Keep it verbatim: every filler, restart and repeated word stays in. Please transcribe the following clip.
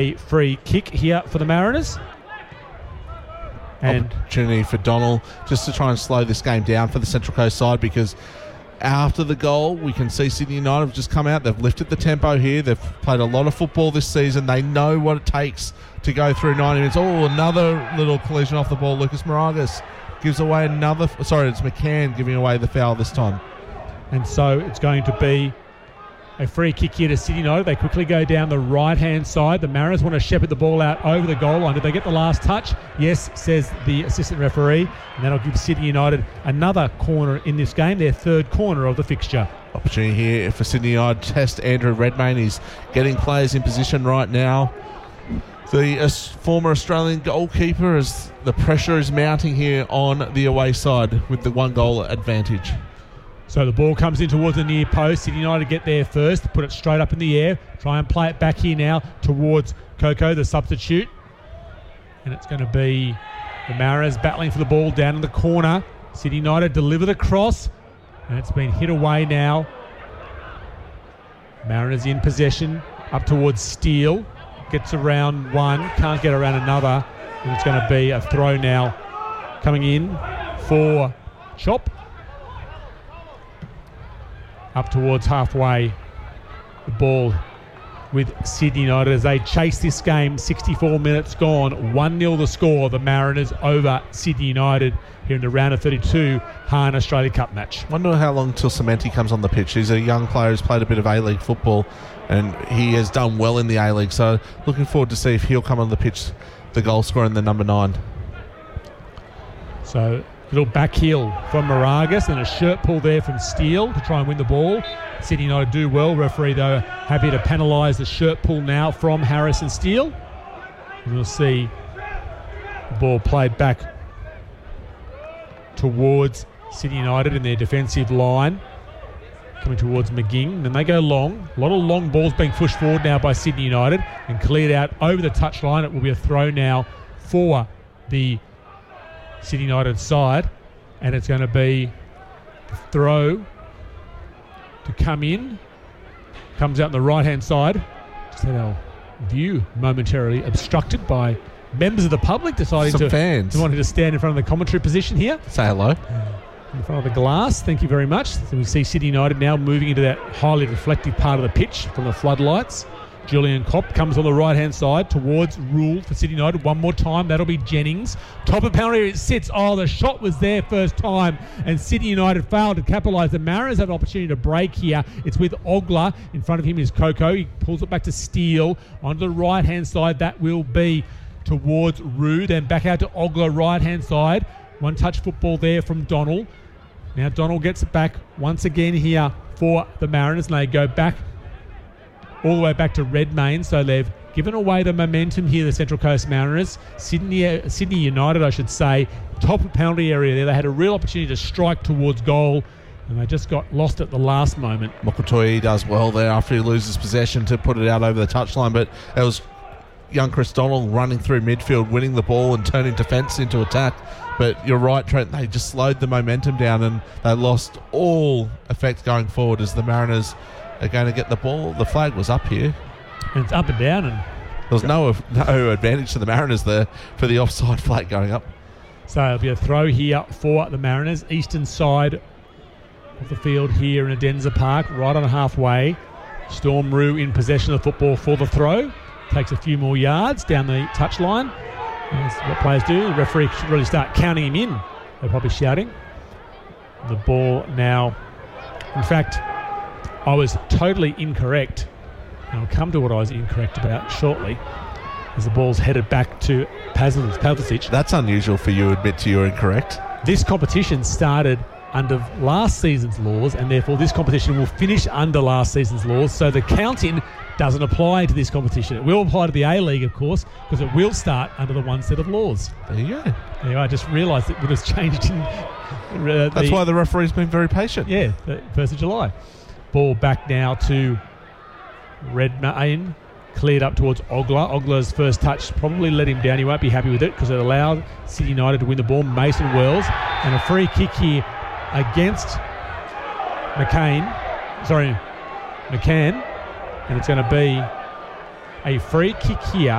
A free kick here for the Mariners. And opportunity for Donald just to try and slow this game down for the Central Coast side, because after the goal we can see Sydney United have just come out. They've lifted the tempo here. They've played a lot of football this season. They know what it takes to go through ninety minutes. Oh, another little collision off the ball. Lucas Moragas gives away another... Sorry, it's McCann giving away the foul this time. And so it's going to be a free kick here to Sydney United. They quickly go down the right-hand side. The Mariners want to shepherd the ball out over the goal line. Did they get the last touch? Yes, says the assistant referee. And that'll give Sydney United another corner in this game, their third corner of the fixture. Opportunity here for Sydney United. Test Andrew Redmayne. He's getting players in position right now. The uh, former Australian goalkeeper, as the pressure is mounting here on the away side with the one goal advantage. So the ball comes in towards the near post. Sydney United get there first, put it straight up in the air, try and play it back here now towards Coco, the substitute. And it's going to be the Mariners battling for the ball down in the corner. Sydney United deliver the cross, and it's been hit away now. Mariners in possession, up towards Steele. Gets around one, can't get around another. And it's going to be a throw now coming in for Chop. Up towards halfway, the ball with Sydney United as they chase this game. sixty-four minutes gone, one nil the score. The Mariners over Sydney United here in the round of thirty-two Hahn Australia Cup match. Wonder how long till Cementi comes on the pitch. He's a young player who's played a bit of A-League football, and he has done well in the A-League. So looking forward to see if he'll come on the pitch, the goal scorer in the number nine. So little back heel from Moragas and a shirt pull there from Steele to try and win the ball. Sydney United do well. Referee, though, happy to penalise the shirt pull now from Harrison Steele. And we'll see the ball played back towards Sydney United in their defensive line. Coming towards McGing. Then they go long. A lot of long balls being pushed forward now by Sydney United and cleared out over the touchline. It will be a throw now for the Sydney United side, and it's going to be the throw to come in. Comes out on the right hand side. Just had our view momentarily obstructed by members of the public deciding Some to, fans. to wanting to stand in front of the commentary position here. Say hello. In front of the glass. Thank you very much. So we see Sydney United now moving into that highly reflective part of the pitch from the floodlights. Julian Kopp comes on the right-hand side towards Rule for Sydney United. One more time. That'll be Jennings. Top of penalty area, it sits. Oh, the shot was there first time, and Sydney United failed to capitalise. The Mariners have an opportunity to break here. It's with Ogler. In front of him is Coco. He pulls it back to Steele. On the right-hand side, that will be towards Rue. Then back out to Ogler, right-hand side. One-touch football there from Donald. Now Donald gets it back once again here for the Mariners, and they go back all the way back to Redmayne, so they've given away the momentum here, the Central Coast Mariners. Sydney Sydney United, I should say, top of penalty area there. They had a real opportunity to strike towards goal, and they just got lost at the last moment. Mokotoi does well there after he loses possession to put it out over the touchline, but it was young Chris Donald running through midfield, winning the ball and turning defence into attack. But you're right, Trent, they just slowed the momentum down and they lost all effect going forward as the Mariners are going to get the ball. The flag was up here. And it's up and down. And there was no, no advantage to the Mariners there for the offside flag going up. So it'll be a throw here for the Mariners. Eastern side of the field here in Adenza Park, right on halfway. Storm Rue in possession of the football for the throw. Takes a few more yards down the touchline. That's what players do. The referee should really start counting him in. They're probably shouting. The ball now. In fact, I was totally incorrect. And I'll come to what I was incorrect about shortly. As the ball's headed back to Pavlicic. That's unusual for you to admit to you're incorrect. This competition started under last season's laws, and therefore this competition will finish under last season's laws. So the counting doesn't apply to this competition. It will apply to the A-League, of course, because it will start under the one set of laws. There you go. Yeah, I just realised it would have changed in... Uh, That's the, why the referee's been very patient. Yeah, the first of July. Ball back now to Redmayne. Cleared up towards Ogler. Ogler's first touch probably let him down. He won't be happy with it because it allowed City United to win the ball. Mason Wells. And a free kick here against McCain. Sorry, McCann. And it's going to be a free kick here